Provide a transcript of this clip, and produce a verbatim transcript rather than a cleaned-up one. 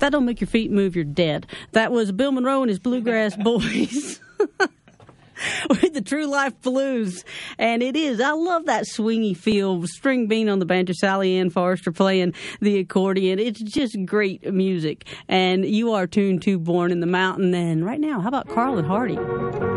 that don't make your feet move, you're dead. That was Bill Monroe and his Bluegrass Boys. With the True Life Blues. And it is. I love that swingy feel. String Bean on the banjo, Sally Ann Forrester playing the accordion. It's just great music. And you are tuned to Born in the Mountain. And right now, how about Carl and Hardy?